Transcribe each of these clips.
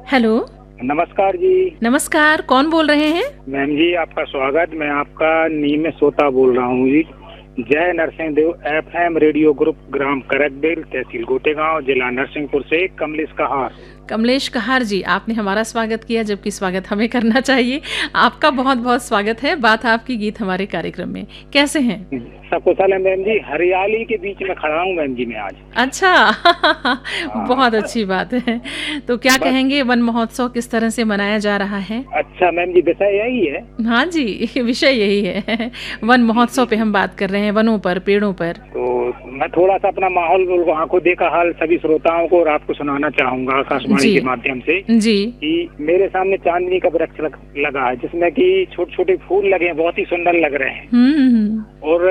Hello. नमस्कार जी। नमस्कार, कौन बोल रहे हैं? मैम जी आपका स्वागत। मैं आपका नीम सोता बोल रहा हूँ जी। जय Narsingh Dev FM radio group, ग्राम करकबेल, तहसील गोटेगांव, जिला नरसिंहपुर से कमलेश कहार। कमलेश कहार जी, आपने हमारा स्वागत किया, जबकि स्वागत हमें करना चाहिए। आपका बहुत बहुत स्वागत है। बात आपकी गीत हमारे कार्यक्रम में। कैसे हैं? सब कुशल है मैम जी। हरियाली के बीच में खड़ा हूँ मैम जी मैं आज। अच्छा। बहुत अच्छी बात है। तो क्या कहेंगे, वन महोत्सव किस तरह से मनाया जा रहा है? अच्छा मैम जी, विषय यही है। हाँ जी, विषय यही है। वन महोत्सव पे हम बात कर रहे हैं, वनों पर, पेड़ों पर। तो मैं थोड़ा सा अपना माहौल, आंखों देखा हाल सभी श्रोताओं को और आपको सुनाना चाहूंगा आकाशवाणी के माध्यम से जी। कि मेरे सामने चांदनी का वृक्ष लगा है, जिसमें कि छोटे छोटे फूल लगे हैं, बहुत ही सुंदर लग रहे हैं। और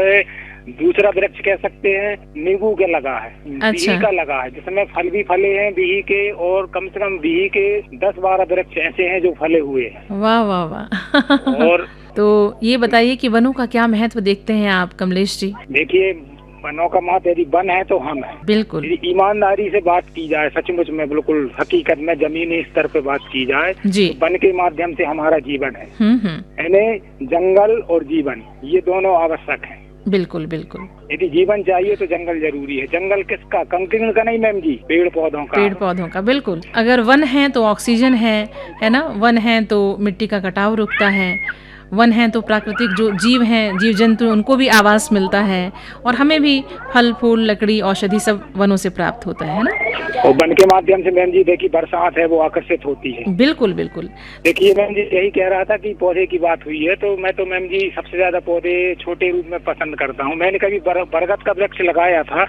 दूसरा वृक्ष कह सकते हैं नींबू के लगा है। अच्छा। बिही का लगा है, जिसमें फल भी फले हैं बिही के, और कम से कम बिही के 10-12 वृक्ष ऐसे हैं जो फले हुए हैं। वाह वाह वाह। और तो ये बताइए कि वनों का क्या महत्व देखते हैं आप, कमलेश जी? देखिए, वनों का महत्व, यदि वन है तो हम हैं। बिल्कुल। यदि ईमानदारी से बात की जाए, सचमुच में बिल्कुल हकीकत में जमीनी स्तर पे बात की जाए, जी। तो वन के माध्यम से हमारा जीवन है। हम्म। यानी जंगल और जीवन, ये दोनों आवश्यक हैं। बिल्कुल बिल्कुल। यदि जीवन चाहिए तो जंगल जरूरी है। जंगल किसका? कंकड़ का नहीं मैम जी, पेड़ पौधों का। पेड़ पौधों का, बिल्कुल। अगर वन है तो ऑक्सीजन है ना? वन है तो मिट्टी का कटाव रुकता है। वन है तो प्राकृतिक जो जीव हैं, जीव जंतु, उनको भी आवास मिलता है, और हमें भी फल फूल लकड़ी औषधि सब वनों से प्राप्त होता है ना? और वन के माध्यम से मैम जी देखिए, बरसात है वो आकर्षित होती है। बिल्कुल बिल्कुल। देखिए मैम जी, यही कह रहा था कि पौधे की बात हुई है, तो मैं तो मैम जी सबसे ज्यादा पौधे छोटे रूप में पसंद करता हूँ। मैंने कभी बरगद का वृक्ष लगाया था,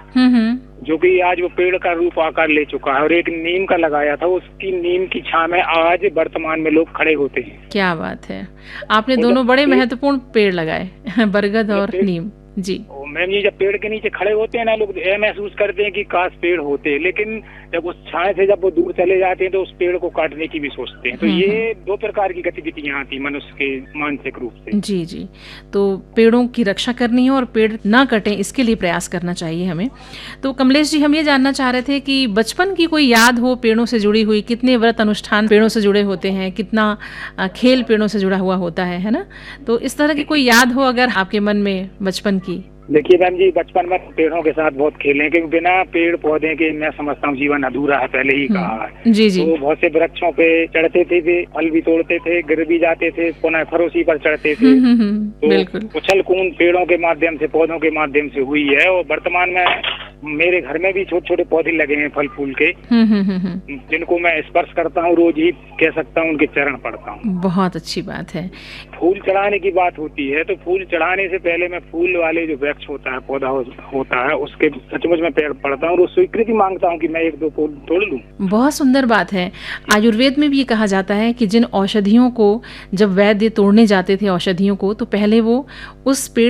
जो कि आज वो पेड़ का रूप आकार ले चुका है, और एक नीम का लगाया था। उसकी नीम की छां में आज वर्तमान में लोग खड़े होते हैं। क्या बात है, आपने दोनों बड़े महत्वपूर्ण पेड़ लगाए, बरगद और नीम। जी। मैम जी, जब पेड़ के नीचे खड़े होते हैं ना, लोग ये महसूस करते हैं कि काश पेड़ होते, लेकिन जब उस छाया से जब वो दूर चले जाते हैं तो उस पेड़ को काटने की भी सोचते हैं। तो ये दो प्रकार की गतिविधियां आती मनुष्य के मानसिक रूप से। जी जी। तो पेड़ों की रक्षा करनी है और पेड़ ना कटें, इसके लिए प्रयास करना चाहिए हमें। तो कमलेश जी, हम ये जानना चाह रहे थे कि बचपन की कोई याद हो पेड़ों से जुड़ी हुई। कितने व्रत अनुष्ठान पेड़ों से जुड़े होते हैं, कितना खेल पेड़ों से जुड़ा हुआ होता है ना? तो इस तरह की कोई याद हो अगर आपके मन में बचपन की। देखिए मैम जी, बचपन में पेड़ों के साथ बहुत खेले, क्योंकि बिना पेड़ पौधे के मैं समझता हूँ जीवन अधूरा है, पहले ही कहा है। जी जी। तो बहुत से वृक्षों पे चढ़ते थे, फल भी तोड़ते थे, गिर भी जाते थे, पुनः फरोसी पर चढ़ते थे। बिल्कुल। तो उछल कूद पेड़ों के माध्यम से, पौधों के माध्यम से हुई है। और वर्तमान में मेरे घर में भी छोटे छोटे पौधे लगे हैं फल फूल के, जिनको मैं स्पर्श करता हूँ, रोज ही कह सकता हूँ उनके चरण पड़ता हूँ। बहुत अच्छी बात है। फूल चढ़ाने की बात होती है, तो फूल चढ़ाने से पहले मैं फूल वाले जो वृक्ष होता है, पौधा होता है, उसके सचमुच में पेड़ पड़ता हूँ और स्वीकृति मांगता हूँ कि मैं 1-2 फूल तोड़ लूँ। बहुत सुंदर बात है। आयुर्वेद में भी ये कहा जाता है कि जिन औषधियों को, जब वैद्य तोड़ने जाते थे औषधियों को, तो पहले वो उस पेड़